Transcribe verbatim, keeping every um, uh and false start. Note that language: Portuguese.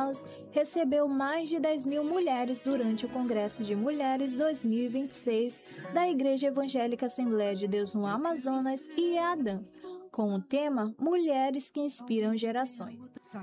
Manaus recebeu mais de dez mil mulheres durante o Congresso de Mulheres dois mil e vinte e seis da Igreja Evangélica Assembleia de Deus no Amazonas, I A D A M, com o tema Mulheres que Inspiram Gerações.